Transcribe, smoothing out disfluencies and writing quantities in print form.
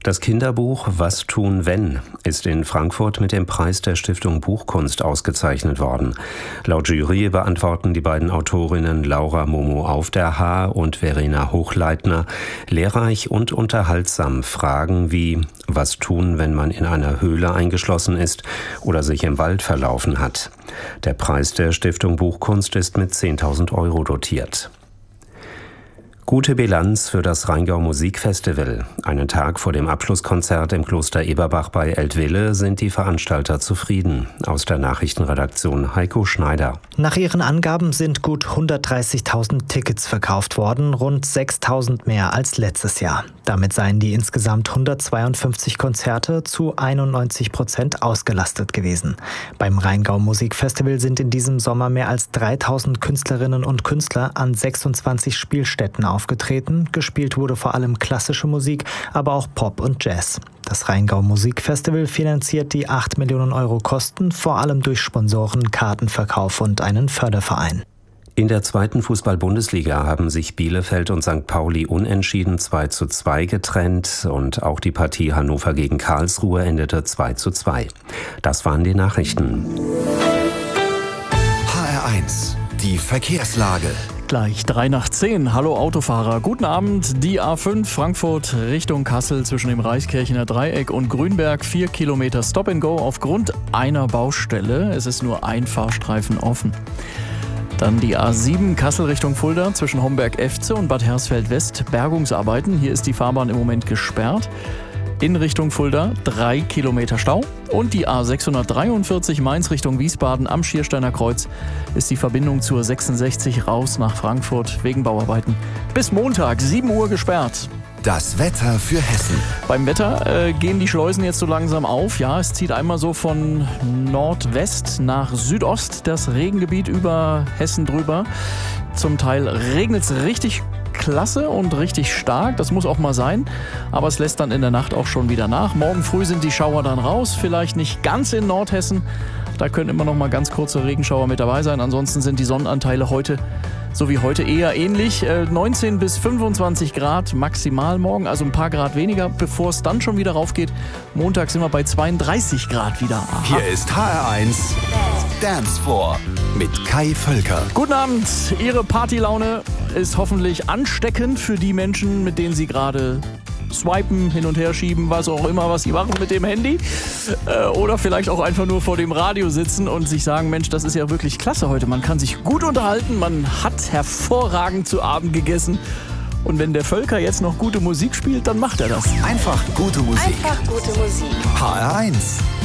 Das Kinderbuch »Was tun, wenn« ist in Frankfurt mit dem Preis der Stiftung Buchkunst ausgezeichnet worden. Laut Jury beantworten die beiden Autorinnen Laura Momo Aufderhaar und Verena Hochleitner lehrreich und unterhaltsam Fragen wie: Was tun, wenn man in einer Höhle eingeschlossen ist oder sich im Wald verlaufen hat? Der Preis der Stiftung Buchkunst ist mit 10.000 € dotiert. Gute Bilanz für das Rheingau Musikfestival. Einen Tag vor dem Abschlusskonzert im Kloster Eberbach bei Eltville sind die Veranstalter zufrieden. Aus der Nachrichtenredaktion Heiko Schneider. Nach ihren Angaben sind gut 130.000 Tickets verkauft worden, rund 6.000 mehr als letztes Jahr. Damit seien die insgesamt 152 Konzerte zu 91% ausgelastet gewesen. Beim Rheingau Musikfestival sind in diesem Sommer mehr als 3.000 Künstlerinnen und Künstler an 26 Spielstätten aufgetreten. Gespielt wurde vor allem klassische Musik, aber auch Pop und Jazz. Das Rheingau Musikfestival finanziert die 8 Millionen € Kosten, vor allem durch Sponsoren, Kartenverkauf und einen Förderverein. In der 2. Fußball-Bundesliga haben sich Bielefeld und St. Pauli unentschieden 2:2 getrennt und auch die Partie Hannover gegen Karlsruhe endete 2:2. Das waren die Nachrichten. HR1, die Verkehrslage. Gleich 9:03. Hallo Autofahrer, guten Abend. Die A5 Frankfurt Richtung Kassel zwischen dem Reichskirchener Dreieck und Grünberg 4 Kilometer Stop and Go aufgrund einer Baustelle. Es ist nur ein Fahrstreifen offen. Dann die A7 Kassel Richtung Fulda zwischen Homberg-Efze und Bad Hersfeld-West Bergungsarbeiten. Hier ist die Fahrbahn im Moment gesperrt. In Richtung Fulda 3 Kilometer Stau. Und die A643 Mainz Richtung Wiesbaden am Schiersteiner Kreuz ist die Verbindung zur 66 raus nach Frankfurt wegen Bauarbeiten bis Montag 7 Uhr gesperrt. Das Wetter für Hessen. Beim Wetter gehen die Schleusen jetzt so langsam auf. Ja, es zieht einmal so von Nordwest nach Südost das Regengebiet über Hessen drüber. Zum Teil regnet es richtig klasse und richtig stark, das muss auch mal sein, aber es lässt dann in der Nacht auch schon wieder nach. Morgen früh sind die Schauer dann raus, vielleicht nicht ganz in Nordhessen, da können immer noch mal ganz kurze Regenschauer mit dabei sein. Ansonsten sind die Sonnenanteile heute, so wie heute, eher ähnlich. 19 bis 25 Grad maximal morgen, also ein paar Grad weniger, bevor es dann schon wieder raufgeht. Montag sind wir bei 32 Grad wieder. Aha. Hier ist HR1 Dance Floor mit Kai Völker. Guten Abend, Ihre Partylaune ist hoffentlich ansteckend für die Menschen, mit denen Sie gerade swipen, hin und her schieben, was auch immer, was Sie machen mit dem Handy. Oder vielleicht auch einfach nur vor dem Radio sitzen und sich sagen, Mensch, das ist ja wirklich klasse heute. Man kann sich gut unterhalten, man hat hervorragend zu Abend gegessen. Und wenn der Völker jetzt noch gute Musik spielt, dann macht er das. Einfach gute Musik. Einfach gute Musik. HR1.